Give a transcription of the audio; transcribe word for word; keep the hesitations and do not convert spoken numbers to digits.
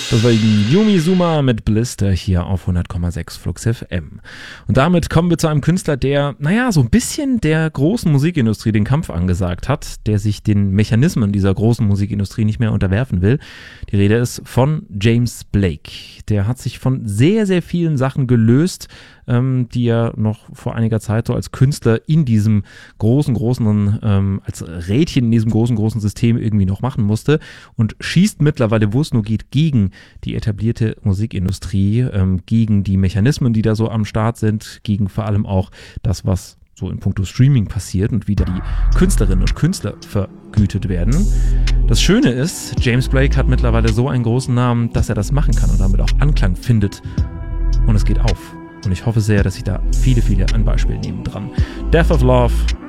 Das war Yumi Suma mit Blister hier auf hundert Komma sechs Flux F M. Und damit kommen wir zu einem Künstler, der, naja, so ein bisschen der großen Musikindustrie den Kampf angesagt hat, der sich den Mechanismen dieser großen Musikindustrie nicht mehr unterwerfen will. Die Rede ist von James Blake. Der hat sich von sehr, sehr vielen Sachen gelöst, ähm, die er noch vor einiger Zeit so als Künstler in diesem großen, großen, ähm, als Rädchen in diesem großen, großen System irgendwie noch machen musste und schießt mittlerweile, wo es nur geht, gegen die etablierte Musikindustrie, ähm, gegen die Mechanismen, die da so am Start sind, gegen vor allem auch das, was so in puncto Streaming passiert und wie da die Künstlerinnen und Künstler vergütet werden. Das Schöne ist, James Blake hat mittlerweile so einen großen Namen, dass er das machen kann und damit auch Anklang findet. Und es geht auf. Und ich hoffe sehr, dass ich da viele, viele ein Beispiel nehmen dran. Death of Love